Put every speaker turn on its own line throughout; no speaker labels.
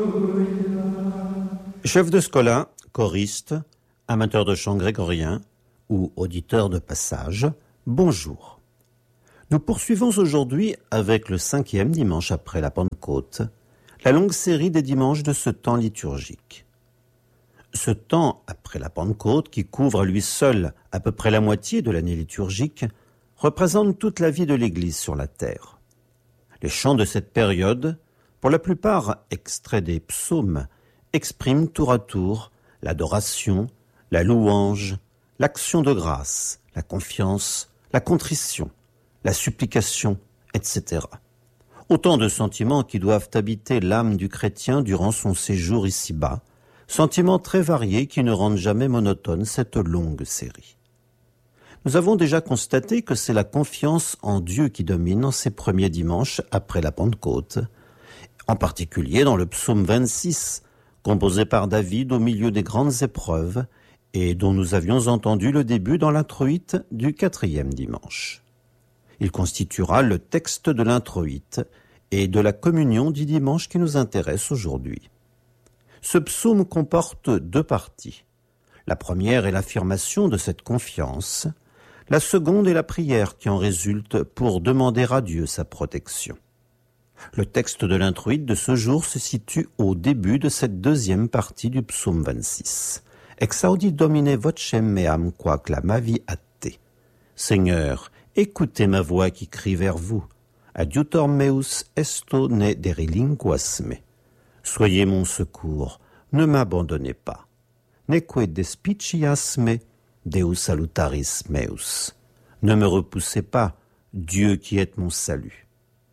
Chef de scola, choriste, amateur de chant grégorien ou auditeur de passage, bonjour. Nous poursuivons aujourd'hui, avec le 5e dimanche après la Pentecôte, la longue série des dimanches de ce temps liturgique. Ce temps après la Pentecôte, qui couvre à lui seul à peu près la moitié de l'année liturgique, représente toute la vie de l'Église sur la terre. Les chants de cette période, pour la plupart extraits des psaumes, expriment tour à tour l'adoration, la louange, l'action de grâce, la confiance, la contrition, la supplication, etc. Autant de sentiments qui doivent habiter l'âme du chrétien durant son séjour ici-bas, sentiments très variés qui ne rendent jamais monotone cette longue série. Nous avons déjà constaté que c'est la confiance en Dieu qui domine en ces premiers dimanches après la Pentecôte, en particulier dans le psaume 26, composé par David au milieu des grandes épreuves et dont nous avions entendu le début dans l'introïte du 4e dimanche. Il constituera le texte de l'introïte et de la communion du dimanche qui nous intéresse aujourd'hui. Ce psaume comporte deux parties. La première est l'affirmation de cette confiance, la seconde est la prière qui en résulte pour demander à Dieu sa protection. Le texte de l'introïte de ce jour se situe au début de cette deuxième partie du psaume 26. Exaudi Domine vocem meam qua clamavi a te. Seigneur, écoutez ma voix qui crie vers vous. Adiutor meus esto ne derilinquas me. Soyez mon secours, ne m'abandonnez pas. Neque despicias me, Deus salutaris meus. Ne me repoussez pas, Dieu qui est mon salut.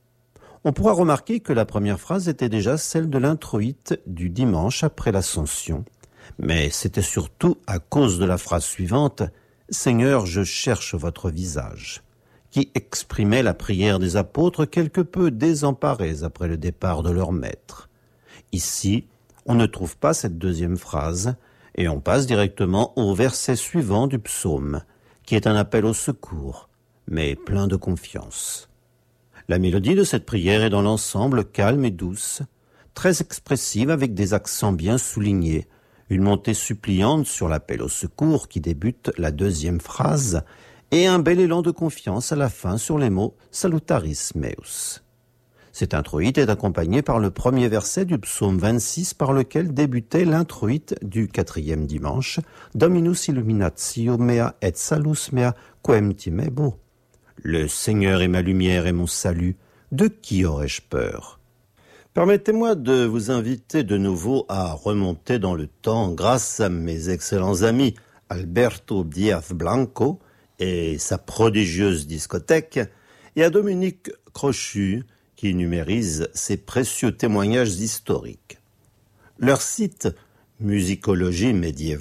On pourra remarquer que la première phrase était déjà celle de l'introïte du dimanche après l'Ascension, mais c'était surtout à cause de la phrase suivante « Seigneur, je cherche votre visage », qui exprimait la prière des apôtres quelque peu désemparés après le départ de leur maître. Ici, on ne trouve pas cette deuxième phrase, et on passe directement au verset suivant du psaume, qui est un appel au secours, mais plein de confiance. La mélodie de cette prière est dans l'ensemble calme et douce, très expressive avec des accents bien soulignés, une montée suppliante sur l'appel au secours qui débute la deuxième phrase, et un bel élan de confiance à la fin sur les mots « Salutaris meus ». Cet introïte est accompagné par le premier verset du psaume 26 par lequel débutait l'introïte du 4e dimanche « Dominus illuminatio mea et salus mea quem timebo ». Le Seigneur est ma lumière et mon salut, de qui aurais-je peur? Permettez-moi de vous inviter de nouveau à remonter dans le temps grâce à mes excellents amis Alberto Diaz Blanco et sa prodigieuse discothèque et à Dominique Crochu qui numérise ses précieux témoignages historiques. Leur site « Musicologie médiévale »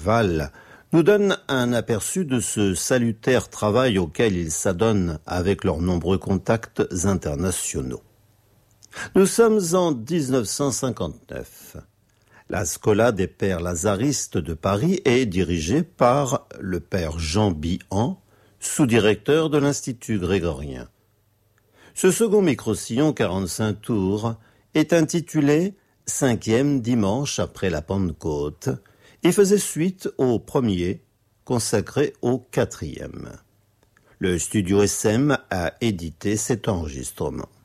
nous donne un aperçu de ce salutaire travail auquel ils s'adonnent avec leurs nombreux contacts internationaux. Nous sommes en 1959. La Scola des Pères Lazaristes de Paris est dirigée par le Père Jean Bihan, sous-directeur de l'Institut grégorien. Ce second micro-sillon 45 tours est intitulé « 5e dimanche après la Pentecôte » et faisait suite au premier, consacré au 4e. Le studio SM a édité cet enregistrement.